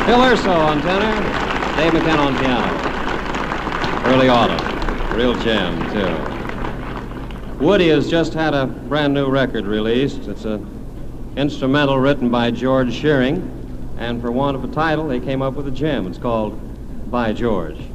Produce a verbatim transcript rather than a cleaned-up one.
Phil Urso on tenor, Dave McKenna on piano. Early autumn, real jam, too. Woody has just had a brand new record released. It's an instrumental written by George Shearing, and for want of a title, they came up with a gem. It's called By George.